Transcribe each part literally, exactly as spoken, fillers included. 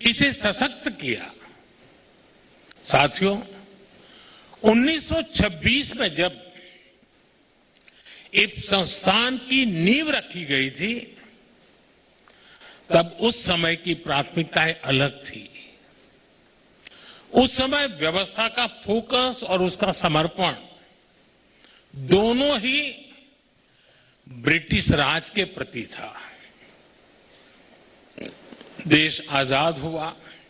इसे सशक्त किया। साथियों, उन्नीस सौ छब्बीस में जब इस संस्थान की नींव रखी गई थी, तब उस समय की प्राथमिकताएं अलग थी। उस समय व्यवस्था का फोकस और उसका समर्पण दोनों ही ब्रिटिश राज के प्रति था। देश आजाद हुआ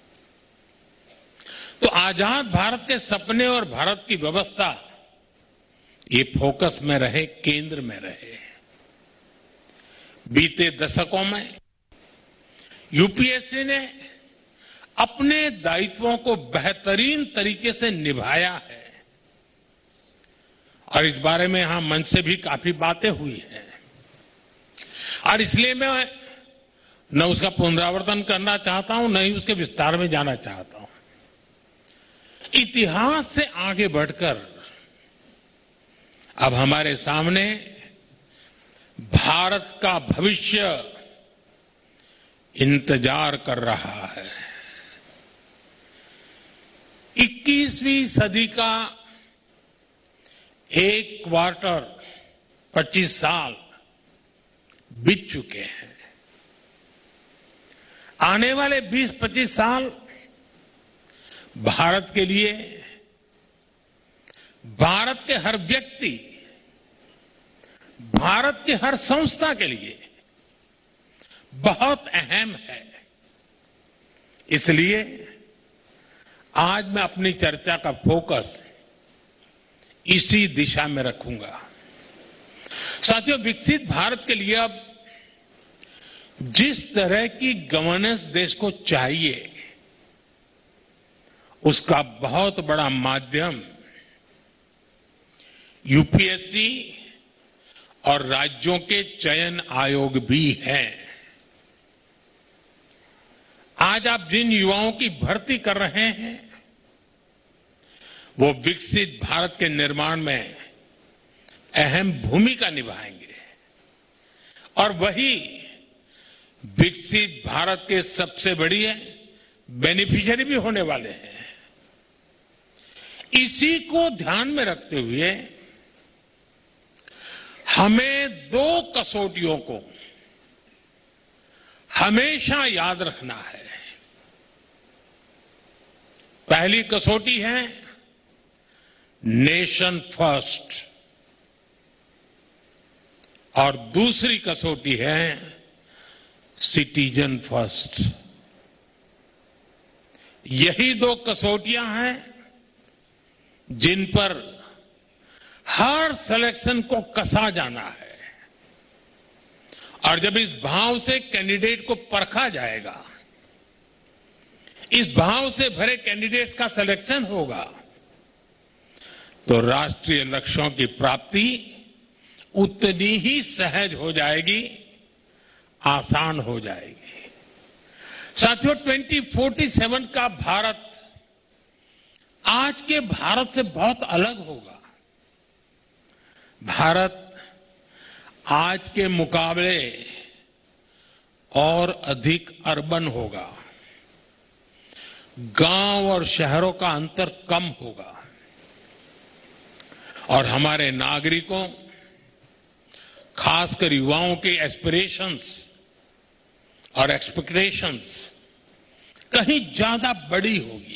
तो आजाद भारत के सपने और भारत की व्यवस्था ये फोकस में रहे, केंद्र में रहे। बीते दशकों में यूपीएससी ने अपने दायित्वों को बेहतरीन तरीके से निभाया है और इस बारे में यहां मंच से भी काफी बातें हुई हैं और इसलिए मैं न उसका पुनरावर्तन करना चाहता हूं, न ही उसके विस्तार में जाना चाहता हूं। इतिहास से आगे बढ़कर अब हमारे सामने भारत का भविष्य इंतजार कर रहा है। इक्कीसवीं सदी का एक क्वार्टर पच्चीस साल बीत चुके हैं। आने वाले बीस पच्चीस साल भारत के लिए, भारत के हर व्यक्ति, भारत की हर संस्था के लिए बहुत अहम है। इसलिए आज मैं अपनी चर्चा का फोकस इसी दिशा में रखूंगा। साथियों, विकसित भारत के लिए अब जिस तरह की गवर्नेंस देश को चाहिए, उसका बहुत बड़ा माध्यम यूपीएससी और राज्यों के चयन आयोग भी है। आज आप जिन युवाओं की भर्ती कर रहे हैं, वो विकसित भारत के निर्माण में अहम भूमिका निभाएंगे और वही विकसित भारत के सबसे बड़ी बेनिफिशियरी भी होने वाले हैं। इसी को ध्यान में रखते हुए हमें दो कसौटियों को हमेशा याद रखना है। पहली कसौटी है नेशन फर्स्ट और दूसरी कसौटी है सिटीजन फर्स्ट। यही दो कसौटियां हैं जिन पर हर सिलेक्शन को कसा जाना है और जब इस भाव से कैंडिडेट को परखा जाएगा, इस भाव से भरे कैंडिडेट्स का सिलेक्शन होगा, तो राष्ट्रीय लक्ष्यों की प्राप्ति उतनी ही सहज हो जाएगी, आसान हो जाएगी। साथियों, ट्वेंटी फोर्टी सेवन का भारत आज के भारत से बहुत अलग होगा। भारत आज के मुकाबले और अधिक अर्बन होगा। गांव और शहरों का अंतर कम होगा और हमारे नागरिकों, खासकर युवाओं के एस्पिरेशंस और एक्सपेक्टेशंस कहीं ज्यादा बड़ी होगी।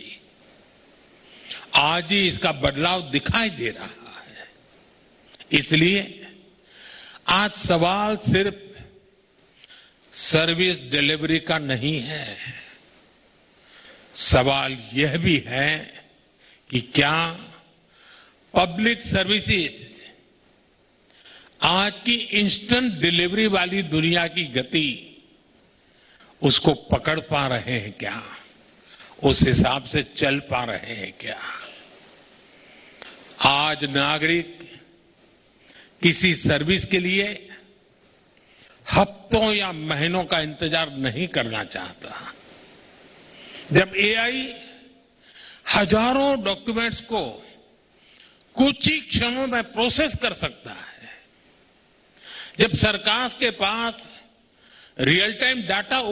आज ही इसका बदलाव दिखाई दे रहा है। इसलिए आज सवाल सिर्फ सर्विस डिलीवरी का नहीं है, सवाल यह भी है कि क्या पब्लिक सर्विसेज आज की इंस्टेंट डिलीवरी वाली दुनिया की गति उसको पकड़ पा रहे हैं क्या, उस हिसाब से चल पा रहे हैं क्या। आज नागरिक किसी सर्विस के लिए हफ्तों या महीनों का इंतजार नहीं करना चाहता। जब एआई हजारों डॉक्यूमेंट्स को कुछ ही क्षणों में प्रोसेस कर सकता है, जब सरकार के पास रियल टाइम डाटा